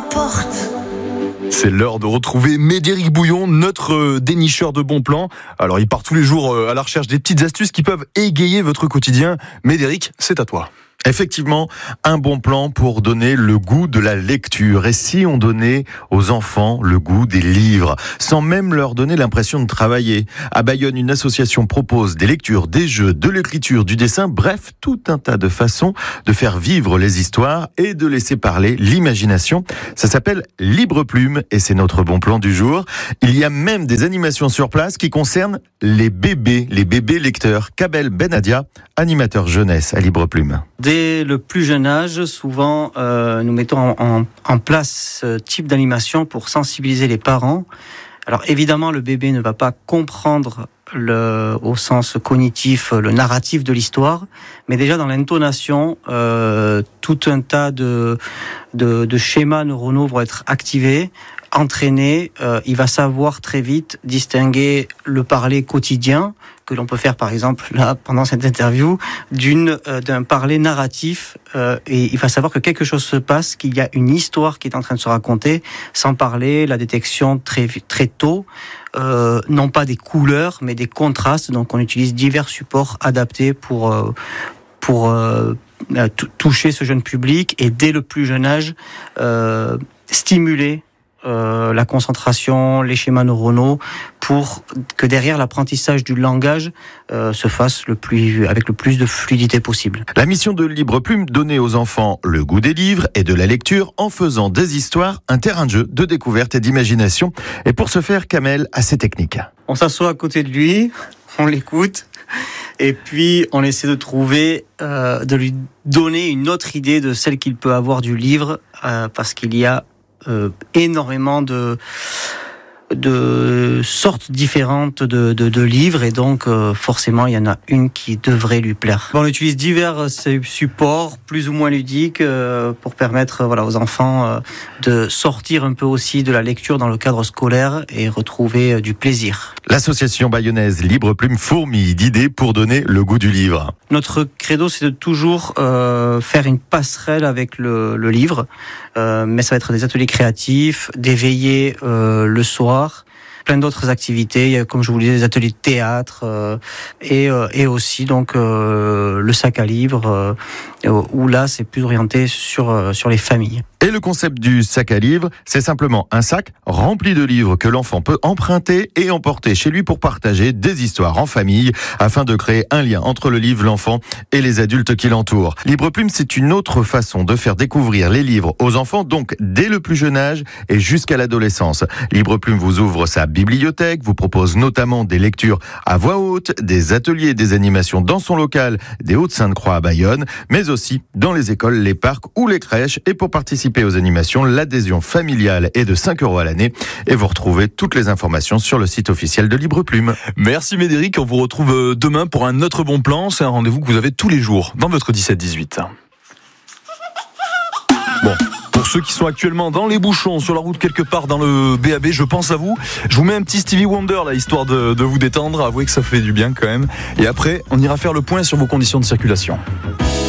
porte. C'est l'heure de retrouver Médéric Bouillon, notre dénicheur de bons plans. Alors, il part tous les jours à la recherche des petites astuces qui peuvent égayer votre quotidien. Médéric, c'est à toi. Effectivement, un bon plan pour donner le goût de la lecture. Et si on donnait aux enfants le goût des livres, sans même leur donner l'impression de travailler? À Bayonne, une association propose des lectures, des jeux, de l'écriture, du dessin, bref, tout un tas de façons de faire vivre les histoires et de laisser parler l'imagination. Ça s'appelle Libre Plume et c'est notre bon plan du jour. Il y a même des animations sur place qui concernent les bébés lecteurs. Kabel Benadia, animateur jeunesse à Libre Plume. Dès le plus jeune âge, souvent, nous mettons en place ce type d'animation pour sensibiliser les parents. Alors évidemment, le bébé ne va pas comprendre au sens cognitif le narratif de l'histoire, mais déjà dans l'intonation, tout un tas de schémas neuronaux vont être activés, entraînés. Il va savoir très vite distinguer le parler quotidien que l'on peut faire par exemple là pendant cette interview d'un parler narratif et il va savoir que quelque chose se passe, qu'il y a une histoire qui est en train de se raconter sans parler, la détection très tôt, non pas des couleurs mais des contrastes. Donc on utilise divers supports adaptés pour toucher ce jeune public et dès le plus jeune âge stimuler la concentration, les schémas neuronaux, pour que derrière l'apprentissage du langage se fasse avec le plus de fluidité possible. La mission de Libre Plume, donner aux enfants le goût des livres et de la lecture en faisant des histoires un terrain de jeu, de découverte et d'imagination. Et pour ce faire, Kamel a ses techniques. On s'assoit à côté de lui, on l'écoute, et puis on essaie de lui donner une autre idée de celle qu'il peut avoir du livre, parce qu'il y a énormément de sortes différentes de livres et donc forcément il y en a une qui devrait lui plaire. On utilise divers supports plus ou moins ludiques pour permettre aux enfants de sortir un peu aussi de la lecture dans le cadre scolaire et retrouver du plaisir. L'association bayonnaise Libre Plume fourmille d'idées pour donner le goût du livre. Notre credo, c'est de toujours faire une passerelle avec le livre, mais ça va être des ateliers créatifs, des veillées le soir, plein d'autres activités, comme je vous le disais, des ateliers de théâtre et aussi donc le sac à livres où là c'est plus orienté sur les familles. Et le concept du sac à livres, c'est simplement un sac rempli de livres que l'enfant peut emprunter et emporter chez lui pour partager des histoires en famille afin de créer un lien entre le livre, l'enfant et les adultes qui l'entourent. Libre Plume, c'est une autre façon de faire découvrir les livres aux enfants, donc dès le plus jeune âge et jusqu'à l'adolescence. Libre Plume vous ouvre sa bibliothèque, vous propose notamment des lectures à voix haute, des ateliers et des animations dans son local des Hauts-de-Sainte-Croix à Bayonne, mais aussi dans les écoles, les parcs ou les crèches. Et pour participer aux animations, l'adhésion familiale est de 5 € à l'année et vous retrouvez toutes les informations sur le site officiel de Libre Plume. Merci Médéric, on vous retrouve demain pour un autre bon plan. C'est un rendez-vous que vous avez tous les jours dans votre 17-18. Bon. Pour ceux qui sont actuellement dans les bouchons, sur la route quelque part dans le BAB, je pense à vous. Je vous mets un petit Stevie Wonder là, histoire de vous détendre. Avouez que ça fait du bien quand même. Et après, on ira faire le point sur vos conditions de circulation.